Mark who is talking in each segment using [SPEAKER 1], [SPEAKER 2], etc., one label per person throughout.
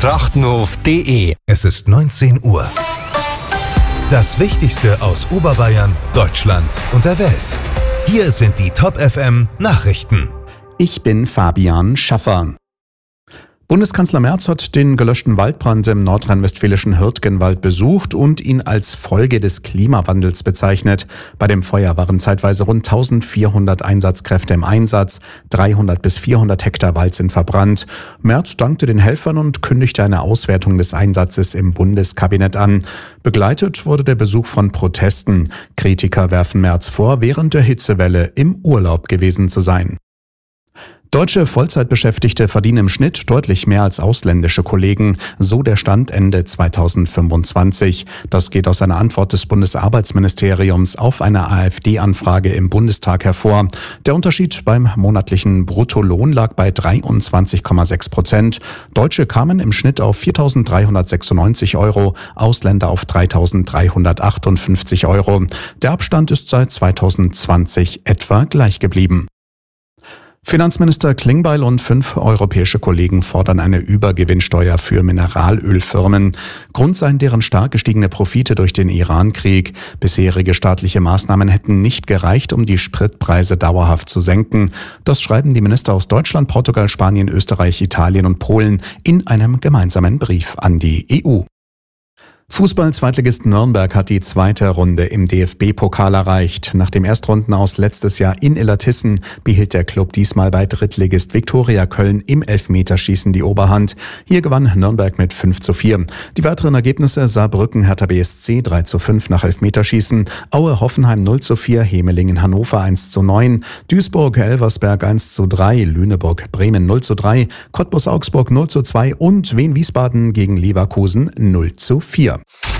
[SPEAKER 1] Trachtenhof.de.
[SPEAKER 2] Es ist 19 Uhr. Das Wichtigste aus Oberbayern, Deutschland und der Welt. Hier sind die Top FM Nachrichten.
[SPEAKER 3] Ich bin Fabian Schaffer. Bundeskanzler Merz hat den gelöschten Waldbrand im nordrhein-westfälischen Hürtgenwald besucht und ihn als Folge des Klimawandels bezeichnet. Bei dem Feuer waren zeitweise rund 1400 Einsatzkräfte im Einsatz. 300 bis 400 Hektar Wald sind verbrannt. Merz dankte den Helfern und kündigte eine Auswertung des Einsatzes im Bundeskabinett an. Begleitet wurde der Besuch von Protesten. Kritiker werfen Merz vor, während der Hitzewelle im Urlaub gewesen zu sein. Deutsche Vollzeitbeschäftigte verdienen im Schnitt deutlich mehr als ausländische Kollegen, so der Stand Ende 2025. Das geht aus einer Antwort des Bundesarbeitsministeriums auf eine AfD-Anfrage im Bundestag hervor. Der Unterschied beim monatlichen Bruttolohn lag bei 23,6%. Deutsche kamen im Schnitt auf 4.396 Euro, Ausländer auf 3.358 Euro. Der Abstand ist seit 2020 etwa gleich geblieben. Finanzminister Klingbeil und 5 europäische Kollegen fordern eine Übergewinnsteuer für Mineralölfirmen. Grund seien deren stark gestiegene Profite durch den Iran-Krieg. Bisherige staatliche Maßnahmen hätten nicht gereicht, um die Spritpreise dauerhaft zu senken. Das schreiben die Minister aus Deutschland, Portugal, Spanien, Österreich, Italien und Polen in einem gemeinsamen Brief an die EU. Fußball-Zweitligist Nürnberg hat die zweite Runde im DFB-Pokal erreicht. Nach dem Erstrundenaus letztes Jahr in Illertissen behielt der Club diesmal bei Drittligist Viktoria Köln im Elfmeterschießen die Oberhand. Hier gewann Nürnberg mit 5:4. Die weiteren Ergebnisse: Saarbrücken Hertha BSC 3:5 nach Elfmeterschießen, Aue Hoffenheim 0:4, Hemelingen Hannover 1:9, Duisburg Elversberg 1:3, Lüneburg Bremen 0:3, Cottbus Augsburg 0:2 und Wien Wiesbaden gegen Leverkusen 0:4.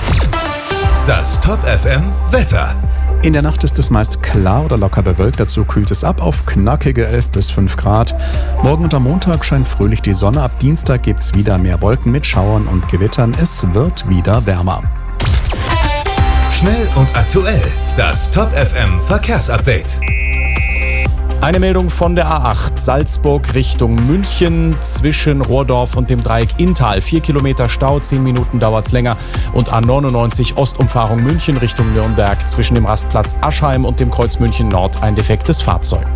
[SPEAKER 2] Das Top FM Wetter.
[SPEAKER 3] In der Nacht ist es meist klar oder locker bewölkt, dazu kühlt es ab auf knackige 11 bis 5 Grad. Morgen und am Montag scheint fröhlich die Sonne, ab Dienstag gibt's wieder mehr Wolken mit Schauern und Gewittern, es wird wieder wärmer.
[SPEAKER 2] Schnell und aktuell, das Top FM Verkehrsupdate.
[SPEAKER 4] Eine Meldung von der A8 Salzburg Richtung München zwischen Rohrdorf und dem Dreieck Inntal. 4 Kilometer Stau, 10 Minuten dauert's länger. Und A99 Ostumfahrung München Richtung Nürnberg zwischen dem Rastplatz Aschheim und dem Kreuz München Nord ein defektes Fahrzeug.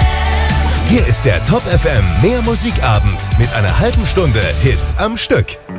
[SPEAKER 2] Hier ist der Top FM Mehr Musikabend mit einer halben Stunde Hits am Stück.